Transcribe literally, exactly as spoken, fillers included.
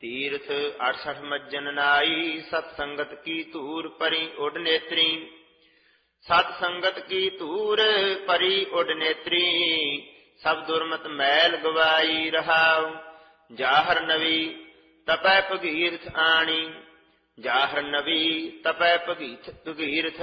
ਤੀਰਥ ਅਠਸਠ ਮੱਜਨ ਨਾਈ, ਸਤ ਸੰਗਤ ਕੀ ਧੂਰ ਪਰੀ ਉਡ ਨੇਤਰੀ। ਸਤ ਸੰਗਤ ਕੀ ਧੂਰ ਪਰੀ ਉਡ ਨੇਤਰੀ, ਸਭ ਦੁਰਮਤ ਮੈਲ ਗਵਾਈ ਰਹਾਉ। ਜਾਹਰ ਨਵੀ ਤਪੈ ਭਗੀਰਥ ਆਣੀ, ਜਾਹਰ ਨਵੀ ਤਪੈ ਭਗੀਰਥ ਭਗੀਰਥ